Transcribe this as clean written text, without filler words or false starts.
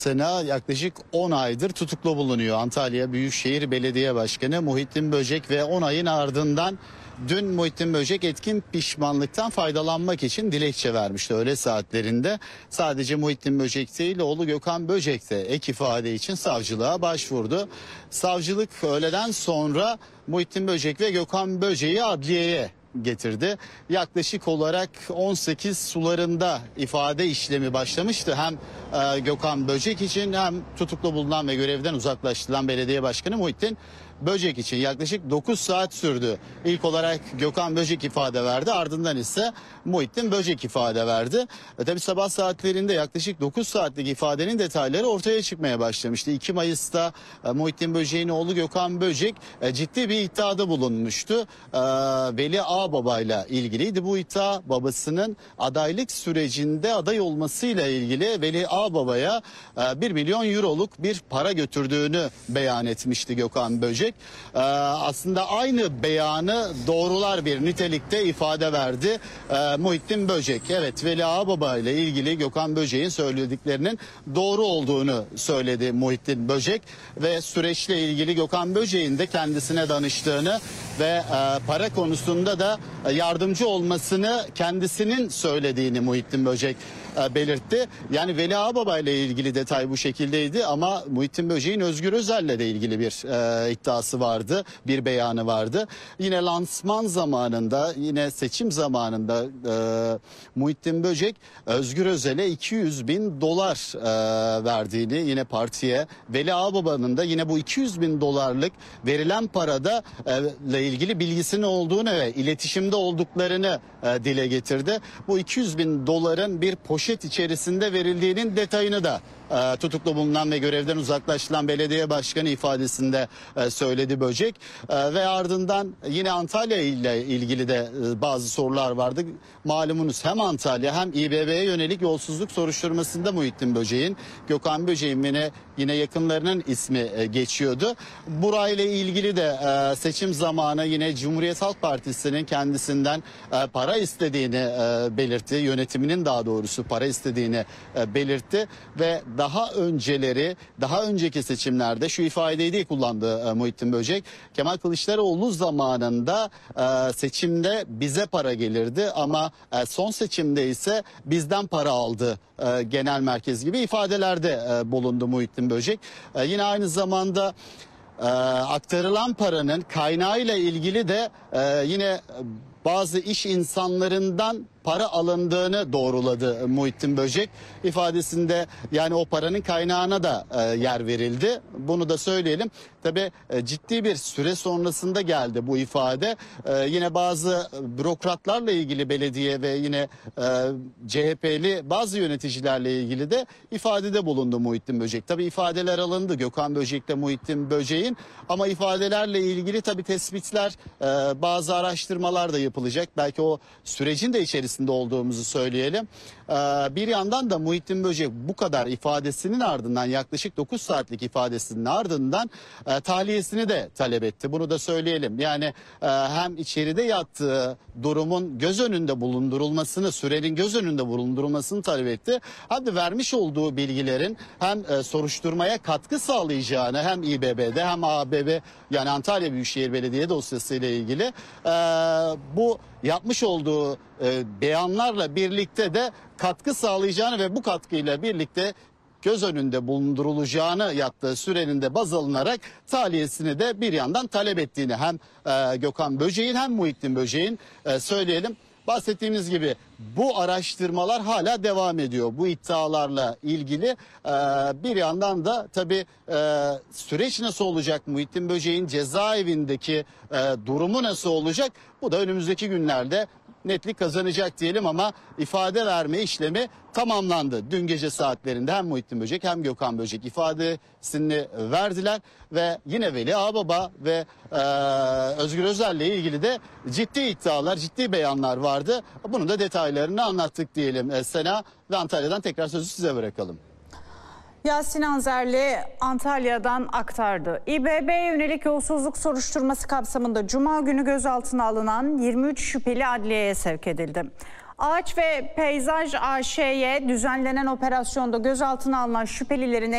Sena yaklaşık 10 aydır tutuklu bulunuyor. Antalya Büyükşehir Belediye Başkanı Muhittin Böcek ve 10 ayın ardından dün Muhittin Böcek etkin pişmanlıktan faydalanmak için dilekçe vermişti öğle saatlerinde. Sadece Muhittin Böcek değil, oğlu Gökhan Böcek de ek ifade için savcılığa başvurdu. Savcılık öğleden sonra Muhittin Böcek ve Gökhan Böcek'i adliyeye getirdi. Yaklaşık olarak 18 sularında ifade işlemi başlamıştı. Hem Gökhan Böcek için hem tutuklu bulunan ve görevden uzaklaştırılan belediye başkanı Muhittin Böcek için yaklaşık 9 saat sürdü. İlk olarak Gökhan Böcek ifade verdi, ardından ise Muhittin Böcek ifade verdi. Tabii sabah saatlerinde yaklaşık 9 saatlik ifadenin detayları ortaya çıkmaya başlamıştı. 2 Mayıs'ta Muhittin Böcek'in oğlu Gökhan Böcek ciddi bir iddiada bulunmuştu. Veli Ağbaba'yla ilgiliydi. Bu iddia babasının adaylık sürecinde aday olmasıyla ilgili Veli Ağbaba'ya 1 milyon euroluk bir para götürdüğünü beyan etmişti Gökhan Böcek. Aslında aynı beyanı doğrular bir nitelikte ifade verdi Muhittin Böcek. Evet, Veli Ağbaba ile ilgili Gökhan Böcek'in söylediklerinin doğru olduğunu söyledi Muhittin Böcek ve süreçle ilgili Gökhan Böcek'in de kendisine danıştığını ve para konusunda da yardımcı olmasını kendisinin söylediğini Muhittin Böcek belirtti. Yani Veli Ağbaba ile ilgili detay bu şekildeydi ama Muhittin Böcek'in Özgür Özel'le de ilgili bir iddiası vardı, bir beyanı vardı. Yine lansman zamanında, yine seçim zamanında Muhittin Böcek Özgür Özel'e 200 bin dolar verdiğini yine partiye, Veli Ağbaba'nın da yine bu 200 bin dolarlık verilen parada ile ilgili bilgisinin olduğunu ve iletişimde olduklarını dile getirdi. Bu 200 bin doların bir poşet içerisinde verildiğinin detayını da tutuklu bulunan ve görevden uzaklaştırılan belediye başkanı ifadesinde söyledi Böcek. Ve ardından yine Antalya ile ilgili de bazı sorular vardı. Malumunuz hem Antalya hem İBB'ye yönelik yolsuzluk soruşturmasında Muhittin Böcek'in, Gökhan Böcek'in yine yakınlarının ismi geçiyordu. Burayla ilgili de seçim zamanı yine Cumhuriyet Halk Partisi'nin kendisinden para istediğini belirtti. Yönetiminin daha doğrusu para istediğini belirtti ve daha önceki seçimlerde şu ifadeyi de kullandı Muhittin Böcek. Kemal Kılıçdaroğlu zamanında seçimde bize para gelirdi ama son seçimde ise bizden para aldı genel merkez gibi ifadelerde bulundu Muhittin Böcek. Yine aynı zamanda aktarılan paranın kaynağıyla ilgili de yine bazı iş insanlarından para alındığını doğruladı Muhittin Böcek. İfadesinde yani o paranın kaynağına da yer verildi. Bunu da söyleyelim. Tabii ciddi bir süre sonrasında geldi bu ifade. Yine bazı bürokratlarla ilgili belediye ve yine CHP'li bazı yöneticilerle ilgili de ifadede bulundu Muhittin Böcek. Tabii ifadeler alındı Gökhan Böcek'le Muhittin Böcek'in ama ifadelerle ilgili tabii tespitler, bazı araştırmalar da yapılacak. Belki o sürecin de içerisinde olduğumuzu söyleyelim. Bir yandan da Muhittin Böcek bu kadar ifadesinin ardından, yaklaşık 9 saatlik ifadesinin ardından tahliyesini de talep etti. Bunu da söyleyelim. Yani hem içeride yattığı durumun göz önünde bulundurulmasını, sürenin göz önünde bulundurulmasını talep etti. Hem de vermiş olduğu bilgilerin hem soruşturmaya katkı sağlayacağını hem İBB'de hem ABB yani Antalya Büyükşehir Belediye dosyası ile ilgili bu yapmış olduğu beyanlarla birlikte de katkı sağlayacağını ve bu katkıyla birlikte göz önünde bulundurulacağını yattığı sürenin de baz alınarak tahliyesini de bir yandan talep ettiğini hem Gökhan Böcek'in hem Muhittin Böcek'in söyleyelim. Bahsettiğimiz gibi bu araştırmalar hala devam ediyor. Bu iddialarla ilgili bir yandan da tabii süreç nasıl olacak? Muhittin Böcek'in cezaevindeki durumu nasıl olacak? Bu da önümüzdeki günlerde netlik kazanacak diyelim ama ifade verme işlemi tamamlandı. Dün gece saatlerinde hem Muhittin Böcek hem Gökhan Böcek ifadesini verdiler ve yine Veli Ağbaba ve Özgür Özel'le ilgili de ciddi iddialar, ciddi beyanlar vardı. Bunun da detaylarını anlattık diyelim Sena ve Antalya'dan tekrar sözü size bırakalım. Yasin Anzerli Antalya'dan aktardı. İBB'ye yönelik yolsuzluk soruşturması kapsamında Cuma günü gözaltına alınan 23 şüpheli adliyeye sevk edildi. Ağaç ve Peyzaj AŞ'ye düzenlenen operasyonda gözaltına alınan şüphelilerin